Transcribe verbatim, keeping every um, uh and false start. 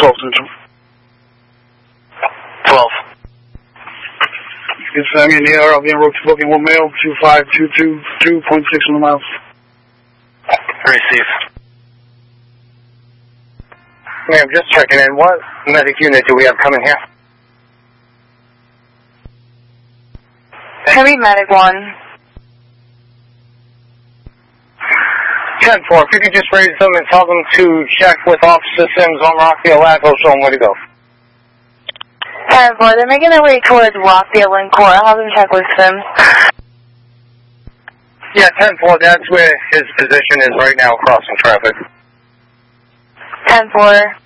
twelve Central. twelve. It's Sammy in the air. I'll be en route to booking one mail, two five two two two point six on the miles. Receive. Ma'am, just checking in. What medic unit do we have coming here? Heavy Medic one. ten four, if you could just raise them and tell them to check with Officer Sims on Rockdale Ave, he'll show them where to go. ten four, they're making their way towards Rockdale and Core. I'll have them check with Sims. Yeah, ten four, that's where his position is right now, crossing traffic. ten four.